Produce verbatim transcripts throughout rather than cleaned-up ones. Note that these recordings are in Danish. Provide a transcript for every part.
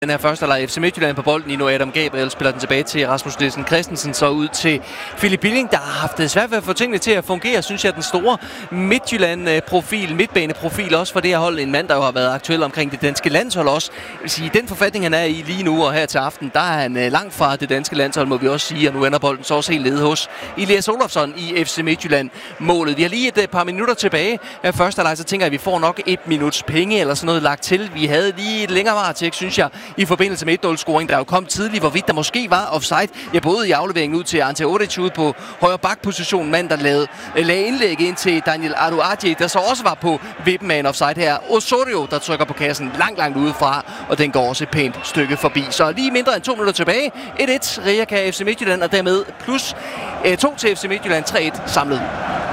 Den her første leg F C Midtjylland på bolden i nu. Adam Gabriel spiller den tilbage til Rasmus Nielsen Christensen, så ud til Philip Billing, der har haft det svært ved at få tingene til at fungere, synes jeg, den store Midtjylland-profil, midtbaneprofil også for det her hold. En mand, der jo har været aktuel omkring det danske landshold også. Jeg vil sige, den forfatning, han er i lige nu og her til aften, der er han langt fra det danske landshold, må vi også sige, og nu ender bolden så også helt nede hos Elias Olofsson i F C Midtjylland-målet. Vi har lige et par minutter tilbage af første leg, så tænker jeg, at vi får nok et minuts penge eller sådan noget lagt til. Vi havde lige et længere varetægt, synes jeg, i forbindelse med et-nul-scoring, der jo kom tidligt, hvorvidt der måske var offside. Jeg både i afleveringen ud til Ante Odic ude på højre bakposition, mand, der lavede, lagde indlæg ind til Daniel Aduadje, der så også var på vippen af en offside her. Osorio, der trykker på kassen langt, langt udefra, og den går også et pænt stykke forbi. Så lige mindre end to minutter tilbage. et-et, Rijeka F C Midtjylland, og dermed plus to til F C Midtjylland, tre-et samlet.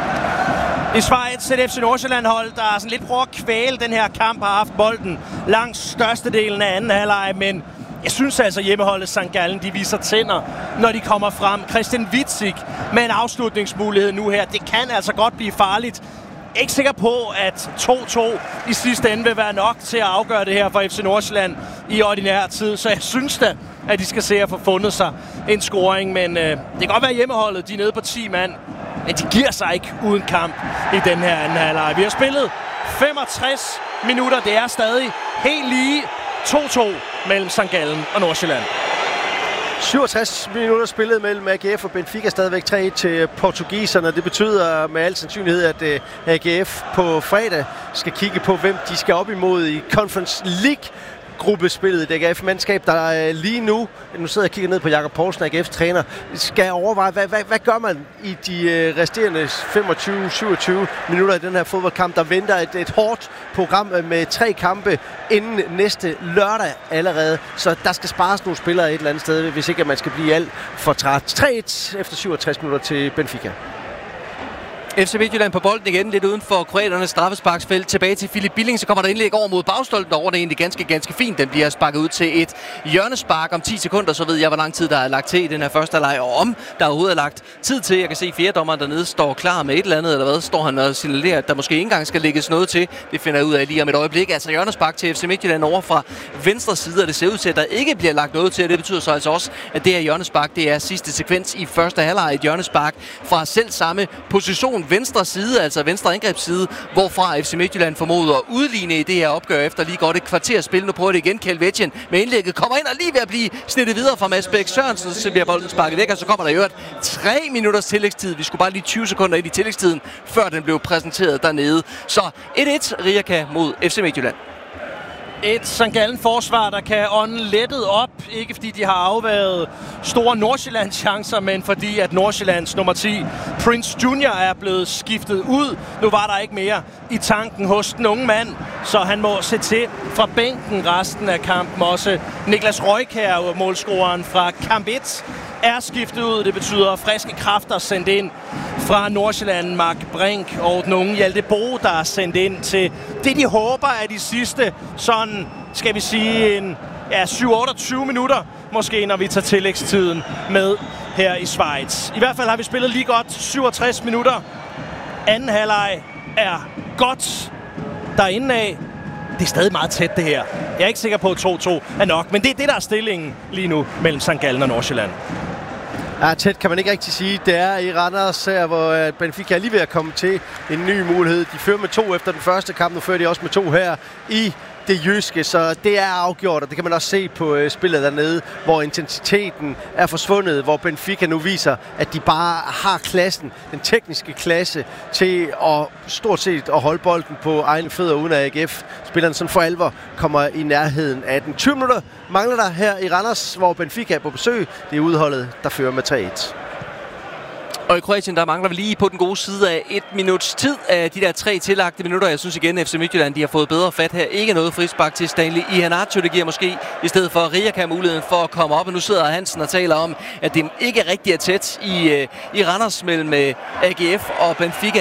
I Schweiz et F C Nordsjælland-hold, der sådan lidt prøver at kvæle den her kamp, har haft bolden langt størstedelen af anden halvleg, men jeg synes altså, hjemmeholdet Sankt Gallen, de viser tænder, når de kommer frem. Christian Witzig med en afslutningsmulighed nu her, det kan altså godt blive farligt. Ikke sikker på, at to-to i sidste ende vil være nok til at afgøre det her for F C Nordsjælland i ordinær tid, så jeg synes da, at de skal se at få fundet sig en scoring, men øh, det kan godt være hjemmeholdet, de er nede på ti mand, men de giver sig ikke uden kamp i den her anden halvleg. Vi har spillet femogtres minutter, det er stadig helt lige to-to mellem Sankt Gallen og Nordsjælland. syvogtres minutter spillet mellem A G F og Benfica, stadigvæk tre-et til portugiserne. Det betyder med al sandsynlighed, at A G F på fredag skal kigge på, hvem de skal op imod i Conference League gruppespillet. Det er A G F-mandskab, der lige nu, nu sidder jeg og kigger ned på Jakob Poulsen, A G F's træner, skal overveje, hvad, hvad, hvad gør man i de resterende femogtyve til syvogtyve minutter i den her fodboldkamp, der venter et, et hårdt program med tre kampe inden næste lørdag allerede. Så der skal spares nogle spillere et eller andet sted, hvis ikke at man skal blive alt for træt. tre-et efter syvogtres minutter til Benfica. F C Midtjylland på bolden igen, lidt uden for kroaternes straffesparksfelt. Tilbage til Philip Billing, så kommer der indlæg over mod bagstolpen over. Det er egentlig ganske, ganske fint. Den bliver sparket ud til et hjørnespark om ti sekunder, så ved jeg, hvor lang tid der er lagt til i den her første leg, og om der overhovedet er lagt tid til. Jeg kan se fjerdommeren dernede står klar med et eller andet, eller hvad? Står han og signalerer, at der måske ikke engang skal lægges noget til. Det finder jeg ud af lige om et øjeblik. Altså hjørnespark til F C Midtjylland over fra venstre side, og det ser ud til, at der ikke bliver lagt noget til. Det betyder så altså også, at det her hjørnespark, det er sidste sekvens i første halvleg. Et hjørnespark fra selv samme position, venstre side, altså venstre angrebsside, hvorfra F C Midtjylland formoder at udligne i det her opgør efter lige godt et kvarter spil. Nu prøver det igen, Kjeld Vetjen med indlægget kommer ind og lige ved at blive snittet videre fra Mads Bæk Sørensen, så bliver bolden sparket væk, og så kommer der jo et tre minutters tillægstid. Vi skulle bare lige tyve sekunder ind i tillægstiden, før den blev præsenteret dernede. Så et-et Rijeka mod F C Midtjylland. Et Sankt Gallen forsvar, der kan ånde lettet op. Ikke fordi de har afværet store Nordsjællands chancer, men fordi at Nordsjællands nummer ti, Prince Junior, er blevet skiftet ud. Nu var der ikke mere i tanken hos den unge mand, så han må se til fra bænken resten af kampen. Også Niklas Røykær, målscoreren fra kamp et, er skiftet ud. Det betyder friske kræfter sendt ind fra Nordsjælland, Mark Brink og den unge Hjalte Bo, der er sendt ind til det, de håber er de sidste, sådan skal vi sige, en ja, syv otteogtyve minutter, måske når vi tager tillægstiden med her i Schweiz. I hvert fald har vi spillet lige godt syvogtres minutter. Anden halvleg er godt derinde af. Det er stadig meget tæt, det her. Jeg er ikke sikker på, at to-to er nok, men det er det, der er stillingen lige nu mellem Sankt Gallen og Nordsjælland. Ja, tæt kan man ikke rigtig sige. Det er i Randers her, hvor Benfica er lige ved at komme til en ny mulighed. De fører med to efter den første kamp, nu fører de også med to her i det jyske, så det er afgjort, og det kan man også se på øh, spillet dernede, hvor intensiteten er forsvundet, hvor Benfica nu viser, at de bare har klassen, den tekniske klasse, til at stort set at holde bolden på egne fødder, uden at A G F-spillerne sådan for alvor kommer i nærheden af den. tyve minutter mangler der her i Randers, hvor Benfica er på besøg. Det er udholdet, der fører med tre-et. Og i Kroatien, der mangler vi lige på den gode side af et minuts tid af de der tre tillagte minutter. Jeg synes igen, F C Midtjylland, de har fået bedre fat her. Ikke noget frispark til Stanley Iheanacho. Det giver måske i stedet for Rijeka muligheden for at komme op. Og nu sidder Hansen og taler om, at det ikke rigtig er tæt i, i Randers mellem A G F og Benfica.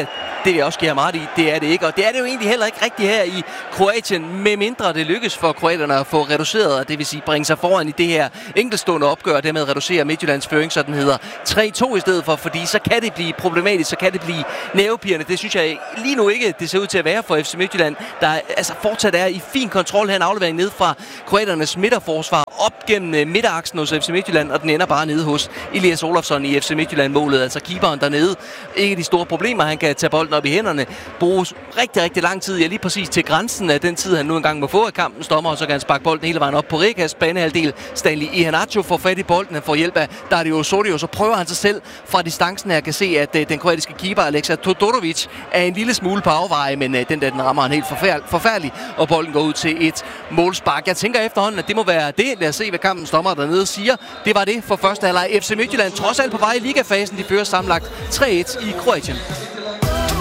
det jeg også giver ham ret i, det er det ikke. Og det er det jo egentlig heller ikke rigtigt her i Kroatien, med mindre det lykkes for kroaterne at få reduceret, det vil sige bringe sig foran i det her enkeltstående opgør, og dermed reducere Midtjyllands føring, så den hedder tre to i stedet for, fordi så kan det blive problematisk, så kan det blive nervepirrende. Det synes jeg lige nu ikke, det ser ud til at være for F C Midtjylland, der altså fortsat er i fin kontrol her, en aflevering ned fra kroaternes midterforsvar op gennem midteraksen hos F C Midtjylland, og den ender bare nede hos Elias Olofsson i F C Midtjylland-målet, altså keeperen dernede. Ikke de store problemer, han kan tage bolden op i hænderne, bruge rigtig, rigtig lang tid, ja lige præcis til grænsen af den tid, han nu engang må få af kampen, stommer, og så kan han sparke bolden hele vejen op på Rikas banehalvdel. Stanley Iheanacho får fat i bolden, han får hjælp af Dario Osorio, så prøver han sig selv fra distancen her, kan se, at uh, den kroatiske keeper Alexa Todorovic er en lille smule på afveje, men uh, den der, den rammer han helt forfærdelig, forfærdelig, og bolden går ud til et målspark. Jeg tænker efterhånden, at det må være det. Lad os se, hvad kampens dommer dernede siger. Det var det for første halvleg. F C Midtjylland trods alt på vej i ligafasen. De fører sammenlagt tre et i Kroatien.